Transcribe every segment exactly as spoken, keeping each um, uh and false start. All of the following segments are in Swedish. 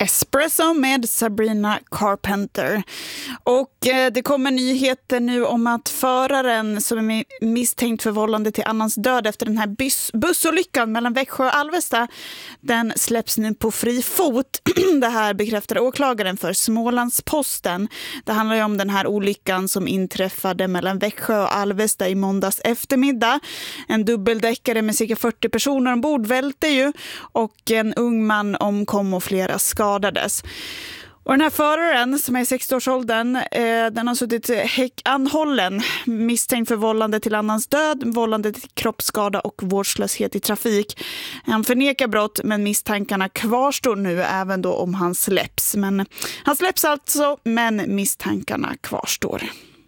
Espresso med Sabrina Carpenter. Och eh, det kommer nyheter nu om att föraren som är misstänkt för vållande till annans död efter den här bus- bussolyckan mellan Växjö och Alvesta, den släpps nu på fri fot. Det här bekräftar åklagaren för Smålandsposten. Det handlar ju om den här olyckan som inträffade mellan Växjö och Alvesta i måndags eftermiddag. En dubbeldäckare med cirka fyrtio personer ombord välte ju och en ung man omkom och flera skadades. Och den här föraren som är i sextioårsåldern, eh, den har suttit häckanhållen misstänkt för vållande till annans död, vållande till kroppsskada och vårdslöshet i trafik. Han förnekar brott, men misstankarna kvarstår nu även då om han släpps. Men han släpps alltså, men misstankarna kvarstår.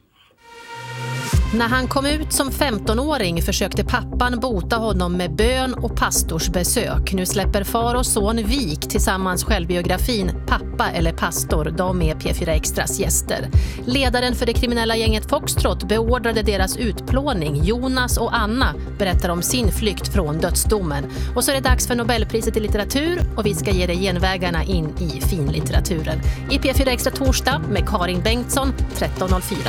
När han kom ut som femtonåring försökte pappan bota honom med bön och pastorsbesök. Nu släpper far och son Vik tillsammans självbiografin Pappa eller pastor. De är P fyra Extras gäster. Ledaren för det kriminella gänget Foxtrot beordrade deras utplåning. Jonas och Anna berättar om sin flykt från dödsdomen. Och så är det dags för Nobelpriset i litteratur och vi ska ge dig genvägarna in i finlitteraturen. I P fyra Extra torsdag med Karin Bengtsson tretton noll fyra.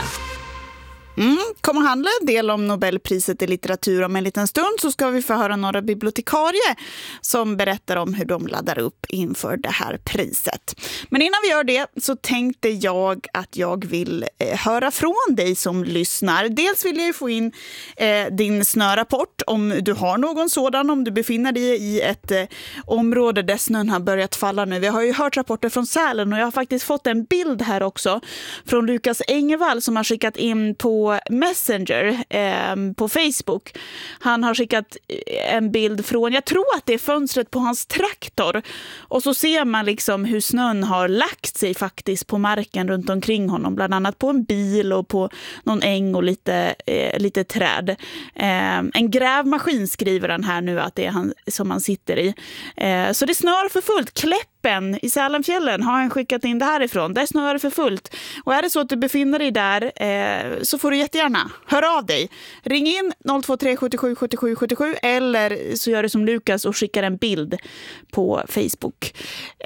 Mm, kommer handla en del om Nobelpriset i litteratur. Om en liten stund så ska vi få höra några bibliotekarier som berättar om hur de laddar upp inför det här priset. Men innan vi gör det så tänkte jag att jag vill eh, höra från dig som lyssnar. Dels vill jag ju få in eh, din snörapport om du har någon sådan, om du befinner dig i ett eh, område där snön har börjat falla nu. Vi har ju hört rapporter från Sälen och jag har faktiskt fått en bild här också från Lukas Engevall som har skickat in på Messenger eh, på Facebook. Han har skickat en bild från, jag tror att det är fönstret på hans traktor, och så ser man liksom hur snön har lagt sig faktiskt på marken runt omkring honom, bland annat på en bil och på någon äng och lite, eh, lite träd. Eh, en grävmaskin skriver han här nu att det är han som han sitter i. Eh, så det snör för fullt. Kläppen i Sälenfjällen har han skickat in det här ifrån. Där snör det för fullt. Och är det så att du befinner dig där eh, så får du jättegärna höra av dig. Ring in noll två tre sju sju sju sju sju sju eller så gör det som Lukas och skickar en bild på Facebook.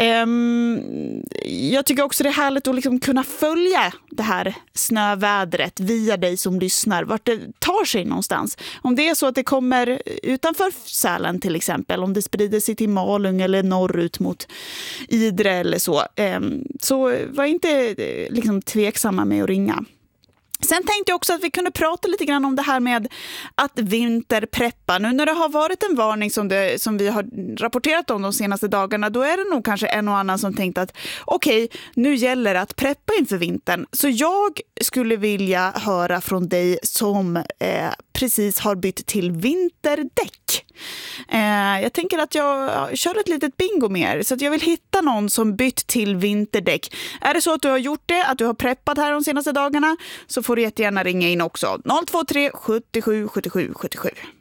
Um, jag tycker också det är härligt att liksom kunna följa det här snövädret via dig som lyssnar, vart det tar sig någonstans. Om det är så att det kommer utanför Sälen till exempel, om det sprider sig till Malung eller norrut mot Idre eller så, um, så var inte liksom tveksamma med att ringa. Sen tänkte jag också att vi kunde prata lite grann om det här med att vinterpreppa. Nu när det har varit en varning som, det, som vi har rapporterat om de senaste dagarna, då är det nog kanske en och annan som tänkt att okej, okay, nu gäller det att preppa inför vintern. Så jag skulle vilja höra från dig som eh, precis har bytt till vinterdäck. Eh, jag tänker att jag kör ett litet bingo med er, så att jag vill hitta någon som bytt till vinterdäck. Är det så att du har gjort det, att du har preppat här de senaste dagarna, så får du jättegärna ringa in också. noll två tre sju sju sju sju sju sju.